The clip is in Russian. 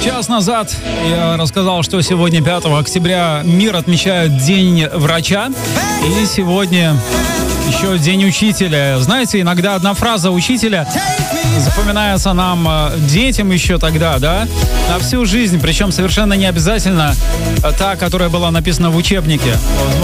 Час назад я рассказал, что сегодня, 5 октября, мир отмечает День врача. И сегодня еще День учителя. Знаете, иногда одна фраза учителя запоминается нам, детям еще тогда, да, на всю жизнь. Причем совершенно не обязательно та, которая была написана в учебнике.